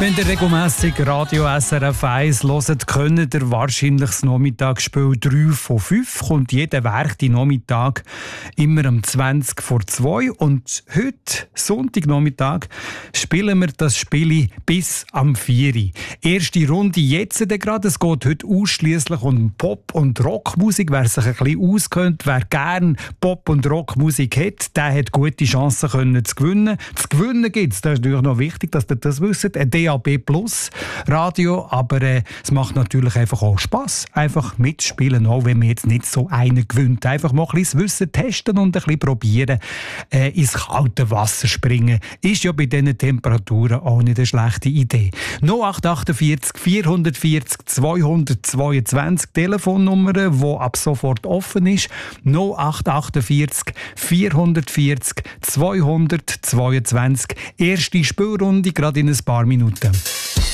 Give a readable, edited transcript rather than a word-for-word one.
Wenn ihr regelmässig Radio SRF 1 hört, könnt ihr wahrscheinlich das Nachmittagsspiel 3 von 5. Kommt jeden Werktag immer um 20 vor 2. Und heute, Sonntagnachmittag, spielen wir das Spiel bis am 4. Erste Runde jetzt gerade. Es geht heute ausschliesslich um Pop- und Rockmusik. Wer sich ein bisschen auskennt, wer gerne Pop- und Rockmusik hat, der hat gute Chancen zu gewinnen. Zu gewinnen gibt es, das ist natürlich noch wichtig, dass ihr das wisst, ein DAB Plus Radio, aber es macht natürlich einfach auch Spass, einfach mitspielen, auch wenn man jetzt nicht so einen gewinnt. Einfach mal ein bisschen das Wissen testen und ein bisschen probieren, ins kalte Wasser springen. Ist ja bei diesen Temperaturen auch nicht eine schlechte Idee. 0848 440 222 Telefonnummer, die ab sofort offen ist. 0848 440 222. Erste Spielrunde, gerade in ein paar Minuten.